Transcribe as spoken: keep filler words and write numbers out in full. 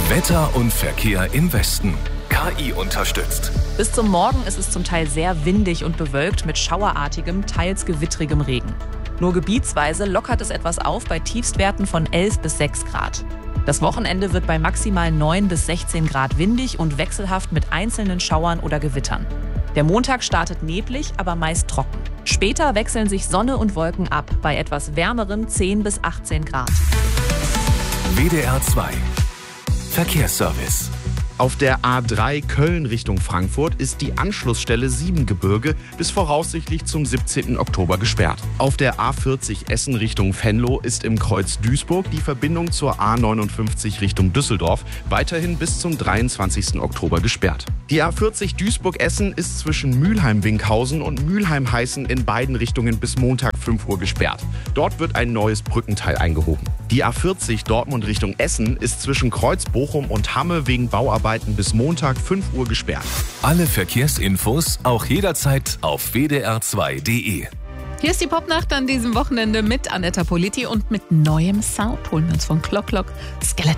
Wetter und Verkehr im Westen. K I unterstützt. Bis zum Morgen ist es zum Teil sehr windig und bewölkt mit schauerartigem, teils gewittrigem Regen. Nur gebietsweise lockert es etwas auf bei Tiefstwerten von elf bis sechs Grad. Das Wochenende wird bei maximal neun bis sechzehn Grad windig und wechselhaft mit einzelnen Schauern oder Gewittern. Der Montag startet neblig, aber meist trocken. Später wechseln sich Sonne und Wolken ab bei etwas wärmeren zehn bis achtzehn Grad. W D R zwei Verkehrsservice. Auf der A drei Köln Richtung Frankfurt ist die Anschlussstelle Siebengebirge bis voraussichtlich zum siebzehnten Oktober gesperrt. Auf der A vierzig Essen Richtung Venlo ist im Kreuz Duisburg die Verbindung zur A neunundfünfzig Richtung Düsseldorf weiterhin bis zum dreiundzwanzigsten Oktober gesperrt. Die A vierzig Duisburg-Essen ist zwischen Mülheim-Winkhausen und Mülheim-Heißen in beiden Richtungen bis Montag fünf Uhr gesperrt. Dort wird ein neues Brückenteil eingehoben. Die A vierzig Dortmund Richtung Essen ist zwischen Kreuz Bochum und Hamme wegen Bauarbeiten bis Montag fünf Uhr gesperrt. Alle Verkehrsinfos auch jederzeit auf w d r zwei punkt d e. Hier ist die Popnacht an diesem Wochenende mit Anetta Politi und mit neuem Sound holen wir uns von Clock Clock Skeleton.